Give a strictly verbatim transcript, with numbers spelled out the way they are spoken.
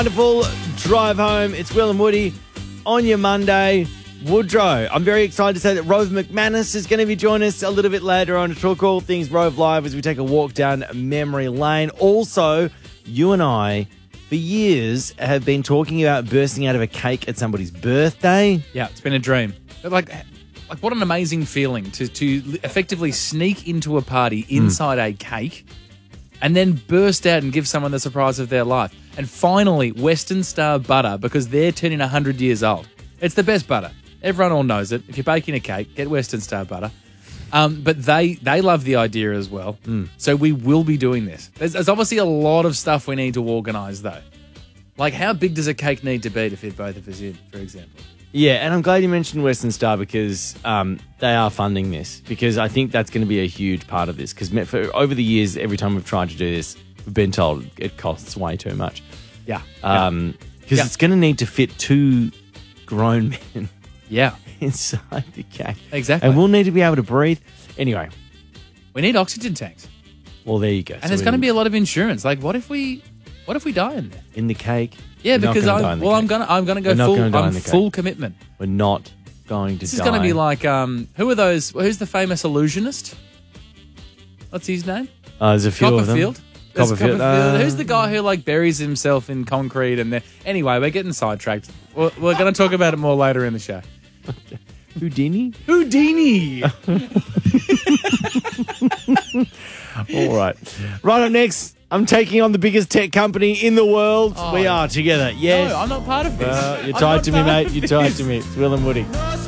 Wonderful drive home. It's Will and Woody on your Monday. Woodrow, I'm very excited to say that Rove McManus is going to be joining us a little bit later on to talk all things Rove Live as we take a walk down memory lane. Also, you and I, for years, have been talking about bursting out of a cake at somebody's birthday. Yeah, it's been a dream. But like, like what an amazing feeling to, to effectively sneak into a party inside mm. a cake and then burst out and give someone the surprise of their life. And finally, Western Star butter, because they're turning one hundred years old. It's the best butter. Everyone all knows it. If you're baking a cake, get Western Star butter. Um, but they they love the idea as well. Mm. So we will be doing this. There's, there's obviously a lot of stuff we need to organise, though. Like, how big does a cake need to be to fit both of us in, for example? Yeah, and I'm glad you mentioned Western Star because um, they are funding this, because I think that's going to be a huge part of this. Because for over the years, every time we've tried to do this, we've been told it costs way too much. Yeah. Um, because yeah. it's going to need to fit two grown men. Yeah. Inside the cake. Exactly. And we'll need to be able to breathe. Anyway. We need oxygen tanks. Well, there you go. And so there's going to be a lot of insurance. Like, what if we what if we die in there? In the cake? Yeah, We're because I'm well, I'm gonna I'm gonna go We're full gonna I'm full commitment. We're not going to this die. This is gonna be like um who are those who's the famous illusionist? What's his name? Uh, there's a few of them. Copperfield. Copperfield. Uh, Who's the guy who like buries himself in concrete and then anyway, we're getting sidetracked. We're, we're going to talk about it more later in the show. Okay. Houdini? Houdini! All right. Right up next, I'm taking on the biggest tech company in the world. Oh, we are together. Yes. No, I'm not part of this. Uh, you're tied to me, mate. You're tied to me. It's Will and Woody.